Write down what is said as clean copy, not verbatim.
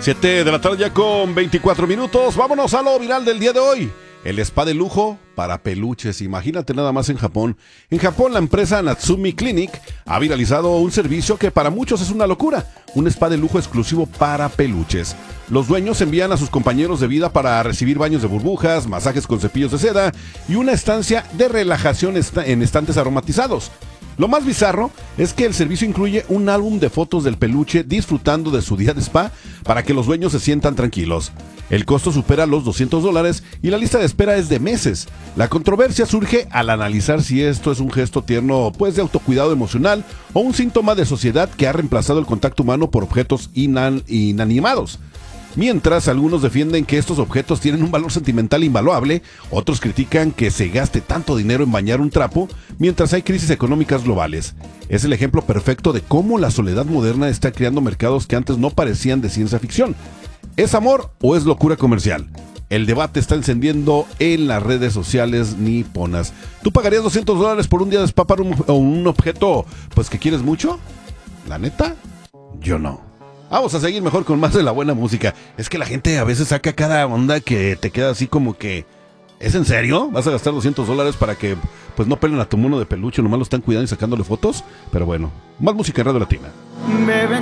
7 de la tarde ya con 24 minutos. Vámonos a lo viral del día de hoy. El spa de lujo para peluches. Imagínate nada más en Japón. En Japón, la empresa Natsumi Clinic ha viralizado un servicio que para muchos es una locura. Un spa de lujo exclusivo para peluches. Los dueños envían a sus compañeros de vida para recibir baños de burbujas, masajes con cepillos de seda y una estancia de relajación en estantes aromatizados. Lo más bizarro es que el servicio incluye un álbum de fotos del peluche disfrutando de su día de spa para que los dueños se sientan tranquilos. El costo supera los $200 y la lista de espera es de meses. La controversia surge al analizar si esto es un gesto tierno, pues de autocuidado emocional, o un síntoma de sociedad que ha reemplazado el contacto humano por objetos inanimados. Mientras algunos defienden que estos objetos tienen un valor sentimental invaluable, otros critican que se gaste tanto dinero en bañar un trapo mientras hay crisis económicas globales. Es el ejemplo perfecto de cómo la soledad moderna está creando mercados que antes no parecían de ciencia ficción. ¿Es amor o es locura comercial? El debate está encendiendo en las redes sociales niponas. ¿Tú pagarías $200 por un día de spa para un objeto pues que quieres mucho? ¿La neta? Yo no. Vamos a seguir mejor con más de la buena música. Es que la gente a veces saca cada onda que te queda así como que... ¿Es en serio? ¿Vas a gastar $200 para que pues no pelen a tu mono de peluche? Nomás lo están cuidando y sacándole fotos. Pero bueno, más música en Radio Latina.